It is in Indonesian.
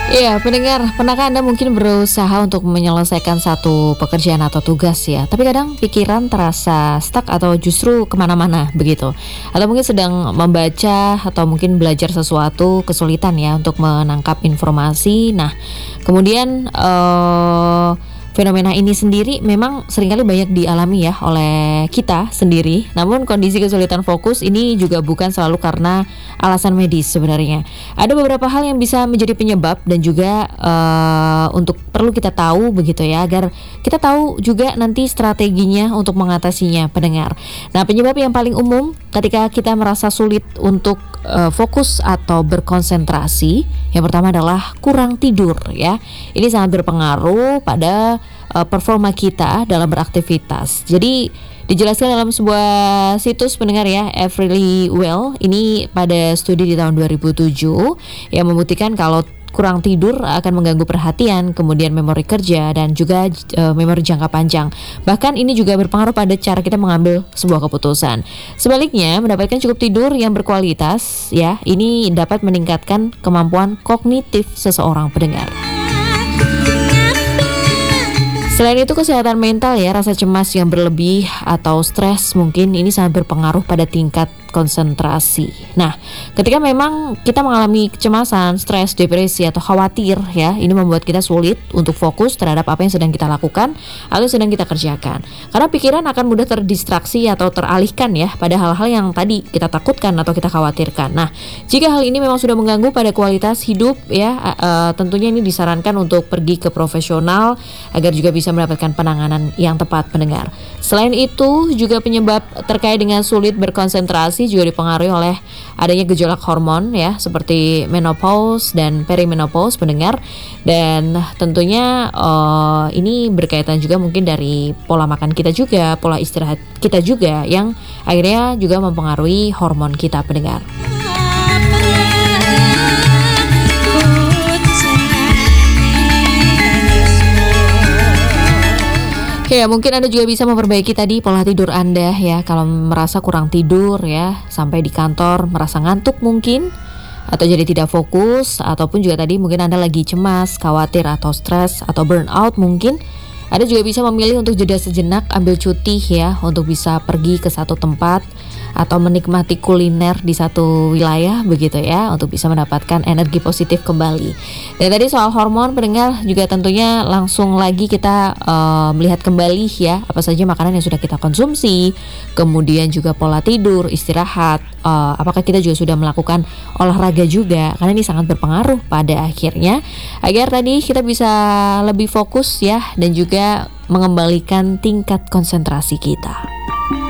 Iya, pendengar, pernahkah Anda mungkin berusaha untuk menyelesaikan satu pekerjaan atau tugas ya, tapi kadang pikiran terasa stuck atau justru kemana-mana begitu? Atau mungkin sedang membaca atau mungkin belajar sesuatu kesulitan ya untuk menangkap informasi. Nah, kemudian fenomena ini sendiri memang seringkali banyak dialami ya oleh kita sendiri. Namun kondisi kesulitan fokus ini juga bukan selalu karena alasan medis sebenarnya. Ada beberapa hal yang bisa menjadi penyebab dan juga untuk perlu kita tahu begitu ya, agar kita tahu juga nanti strateginya untuk mengatasinya, pendengar. Nah, penyebab yang paling umum ketika kita merasa sulit untuk fokus atau berkonsentrasi, yang pertama adalah kurang tidur ya. Ini sangat berpengaruh pada performa kita dalam beraktivitas. Jadi dijelaskan dalam sebuah situs, pendengar ya, Everly Well, ini pada studi di tahun 2007 yang membuktikan kalau kurang tidur akan mengganggu perhatian, kemudian memori kerja dan juga memori jangka panjang. Bahkan ini juga berpengaruh pada cara kita mengambil sebuah keputusan. Sebaliknya, mendapatkan cukup tidur yang berkualitas ya, ini dapat meningkatkan kemampuan kognitif seseorang, pendengar. Selain itu, kesehatan mental ya, rasa cemas yang berlebih atau stres mungkin ini sangat berpengaruh pada tingkat konsentrasi. Nah, ketika memang kita mengalami kecemasan, stres, depresi atau khawatir ya, ini membuat kita sulit untuk fokus terhadap apa yang sedang kita lakukan atau sedang kita kerjakan. Karena pikiran akan mudah terdistraksi atau teralihkan ya pada hal-hal yang tadi kita takutkan atau kita khawatirkan. Nah, jika hal ini memang sudah mengganggu pada kualitas hidup ya, tentunya ini disarankan untuk pergi ke profesional agar juga bisa mendapatkan penanganan yang tepat, pendengar. Selain itu, juga penyebab terkait dengan sulit berkonsentrasi juga dipengaruhi oleh adanya gejolak hormon ya, seperti menopause dan perimenopause, pendengar. Dan tentunya ini berkaitan juga mungkin dari pola makan kita juga, pola istirahat kita juga, yang akhirnya juga mempengaruhi hormon kita, pendengar. Oke, mungkin Anda juga bisa memperbaiki tadi pola tidur Anda ya. Kalau merasa kurang tidur ya, sampai di kantor merasa ngantuk mungkin, atau jadi tidak fokus, ataupun juga tadi mungkin Anda lagi cemas, khawatir atau stres atau burnout mungkin, Anda juga bisa memilih untuk jeda sejenak, ambil cuti ya, untuk bisa pergi ke satu tempat atau menikmati kuliner di satu wilayah begitu ya, untuk bisa mendapatkan energi positif kembali. Dan tadi soal hormon, pendengar, juga tentunya langsung lagi kita melihat kembali ya, apa saja makanan yang sudah kita konsumsi, kemudian juga pola tidur, istirahat, apakah kita juga sudah melakukan olahraga juga, karena ini sangat berpengaruh pada akhirnya agar tadi kita bisa lebih fokus ya, dan juga mengembalikan tingkat konsentrasi kita.